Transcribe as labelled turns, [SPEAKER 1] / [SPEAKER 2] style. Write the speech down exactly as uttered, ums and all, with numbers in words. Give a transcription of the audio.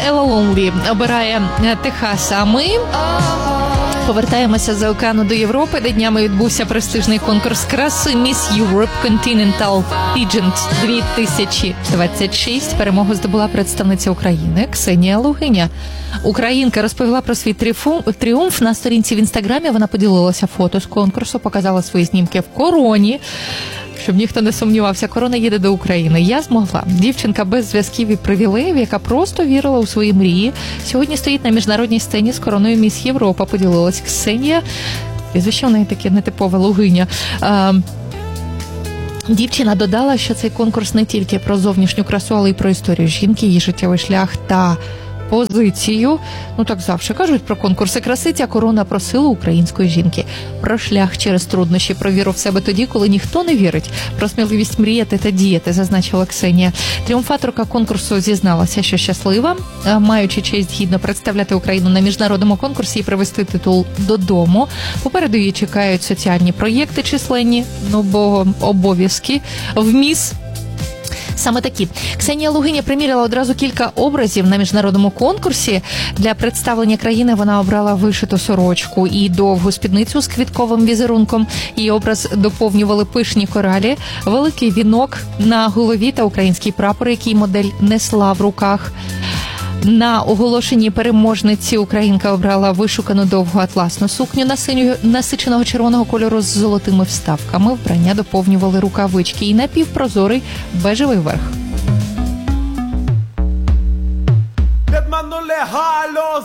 [SPEAKER 1] Елла Лонлі обирає Техас, а ми повертаємося з океану до Європи, де днями відбувся престижний конкурс краси Miss Europe Continental Pageant дві тисячі двадцять шість. Перемогу здобула представниця України Ксенія Лугиня. Українка розповіла про свій тріумф на сторінці в Інстаграмі. Вона поділилася фото з конкурсу, показала свої знімки в короні. Щоб ніхто не сумнівався, корона їде до України. Я змогла. Дівчинка без зв'язків і привілеїв, яка просто вірила у свої мрії, сьогодні стоїть на міжнародній сцені з короною Міс Європа, поділилась Ксенія. Прізвище в неї таке нетипове, Лугиня. А, дівчина додала, що цей конкурс не тільки про зовнішню красу, але й про історію жінки, її життєвий шлях та позицію. Ну так завжди кажуть про конкурси краси, ця корона про силу української жінки. Про шлях через труднощі, про віру в себе тоді, коли ніхто не вірить. Про сміливість мріяти та діяти, зазначила Ксенія. Тріумфаторка конкурсу зізналася, що щаслива, маючи честь гідно представляти Україну на міжнародному конкурсі і привезти титул додому. Попереду її чекають соціальні проєкти численні, ну бо обов'язки в міс. Саме такі. Ксенія Лугиня приміряла одразу кілька образів на міжнародному конкурсі. Для представлення країни вона обрала вишиту сорочку і довгу спідницю з квітковим візерунком. Її образ доповнювали пишні коралі, великий вінок на голові та український прапор, який модель несла в руках. На оголошенні переможниці українка обрала вишукану довгу атласну сукню насиченого червоного кольору з золотими вставками. Вбрання доповнювали рукавички і напівпрозорий бежевий верх.